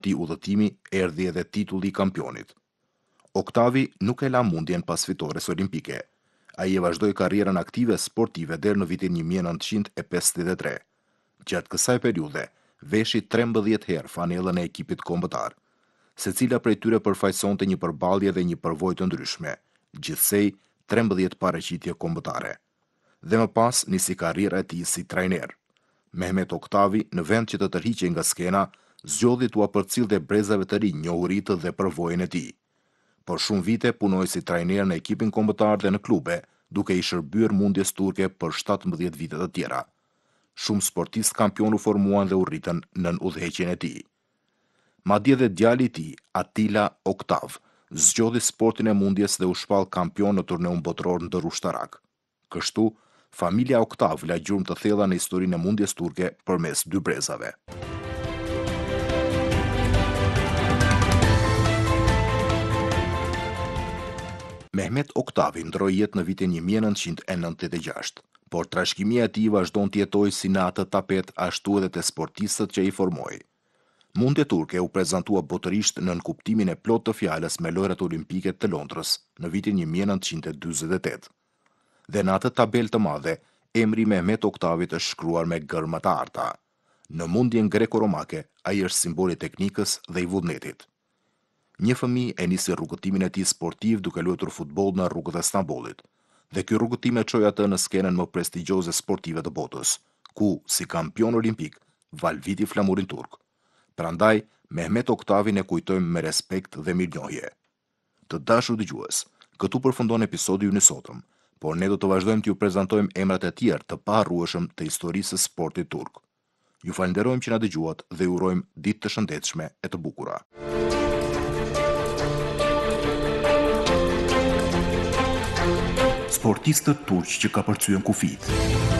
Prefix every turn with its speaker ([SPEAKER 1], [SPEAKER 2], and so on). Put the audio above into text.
[SPEAKER 1] Ti udhëtimi erdhi edhe titulli i kampionit. Oktavi nuk e la mundjen pas fitores olimpike. Ai e vazhdoi karrierën aktive sportive deri në vitin 1953. Gjatë kësaj periudhe, veshi 13 herë fanellën e ekipit kombëtar. Secila prej tyre përfaqësonte një përballje dhe një përvojë të ndryshme, gjithsej 13 paraqitje kombëtare. Dhe më pas nisi karriera e tij si trajner. Mehmet Oktavi, në vend që të tërhiqej nga skena, zgjodhi t'u përcillte brezave të rinj njohuritë dhe përvojën e tij. Por shumë vite punoi si trajner në ekipin kombëtar dhe në klube, duke i shërbyer mundjes turke për 17 vite të tjera. Shumë sportistë kampion u formuan dhe u rritën nën udhëheqjen e tij. Madje dhe djali i tij, Atila Oktav, zgjodhi sportin e mundjes dhe u shpall kampion në turneun botror ndërushtarak. Kështu, familja Oktav la gjurmë të thella në historinë e mundjes turke përmes dy brezave. Mehmet Oktavi ndroi jetë në vitin 1996, por trashëgimia e tij vazhdon të jetojë si në atë tapet ashtu edhe te sportistët që i formoi. Mundja turke u prezantua botërisht në nënkuptimin e plot të fjalës me lojrat olimpike të Londrës në vitin 1948. Dhe në atë tabel të madhe, emri Mehmet Oktavit është shkruar me gërma të arta. Në mundjen greko-romake, ai është simboli i teknikës dhe i vullnetit. Një fëmijë e nisi rrugëtimin e tij sportiv duke luajtur futboll në rrugët e Stambollit, dhe ky rrugëtim e çoi atë në skenën më prestigjioze sportive të botës, ku, si kampion olimpik, valviti flamurin turk. Prandaj, Mehmet Oktavin e kujtojmë me respekt dhe mirënjohje. Të dashur dëgjues, këtu përfundon episodi ynë i sotëm, por ne do të vazhdojmë t'ju prezantojmë emrat e tjerë të paharrueshëm të historisë së sportit turk. Ju falenderojmë që na dëgjuat dhe ju urojmë ditë të shëndetshme e të bukura. Sportistët turq që ka përcyen kufit.